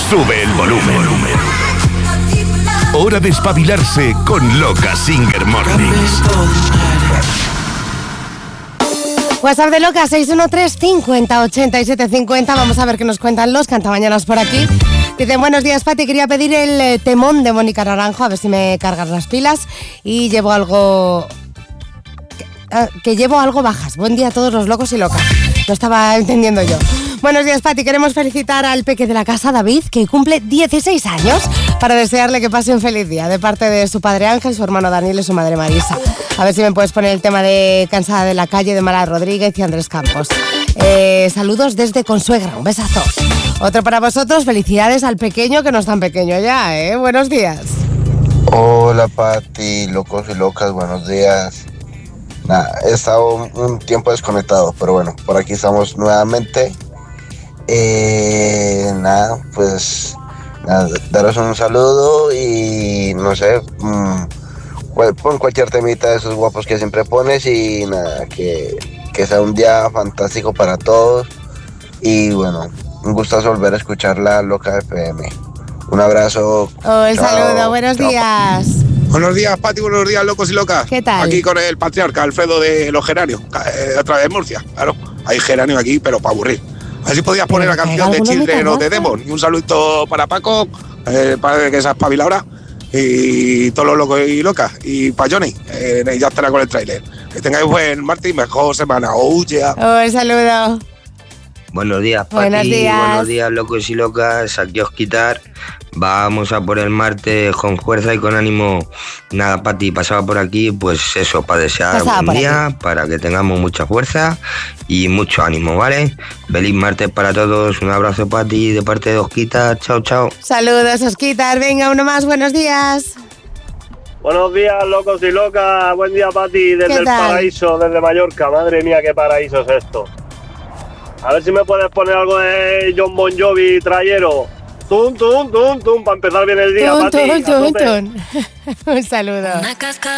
sube el volumen. Hora de espabilarse con Loca Singer Mornings. WhatsApp de Loca, 613 50 87 50. Vamos a ver qué nos cuentan los cantamañanas por aquí. Dicen, buenos días, Pati, quería pedir el temón de Mónica Naranjo, a ver si me cargas las pilas. Y llevo algo... que llevo algo bajas. Buen día a todos los locos y locas. Lo estaba entendiendo yo. Buenos días, Pati. Queremos felicitar al peque de la casa, David, que cumple 16 años, para desearle que pase un feliz día, de parte de su padre Ángel, su hermano Daniel y su madre Marisa. A ver si me puedes poner el tema de Cansada de la calle de Mara Rodríguez y Andrés Campos. Saludos desde Consuegra, un besazo. Otro para vosotros, felicidades al pequeño, que no es tan pequeño ya, ¿eh? Buenos días. Hola, Pati, locos y locas, buenos días. Nada, he estado un tiempo desconectado, pero bueno, por aquí estamos nuevamente. Daros un saludo y no sé, pon cualquier temita de esos guapos que siempre pones y nada, que sea un día fantástico para todos. Y bueno, un gustazo volver a escuchar la Loca FM. Un abrazo. Un saludo, buenos días. Buenos días, Pati, buenos días, locos y locas. ¿Qué tal? Aquí con el patriarca Alfredo de los Geranios, a través de Murcia. Claro, hay geranio aquí, pero para aburrir. A ver si podías poner la canción de Children of the Demon. Y un saludito para Paco, para que se ha espabilado ahora, y todos los locos y locas. Y para Johnny, ya estará con el tráiler. Que tengáis buen martes y mejor semana. Un saludo. Buenos días, Pati. Buenos días. Buenos días, locos y locas. Aquí Osquitar. Vamos a por el martes con fuerza y con ánimo. Nada, Pati, pasaba por aquí, pues eso, para desear buen día, para que tengamos mucha fuerza y mucho ánimo, ¿vale? Feliz martes para todos. Un abrazo, Pati, de parte de Osquitar. Chao, chao. Saludos, Osquitar. Venga, uno más. Buenos días. Buenos días, locos y locas. Buen día, Pati, desde el paraíso, desde Mallorca. Madre mía, qué paraíso es esto. A ver si me puedes poner algo de John Bon Jovi, Trayero. Tum, tum, tum, tum, para empezar bien el día, Pati. Tum. Un saludo.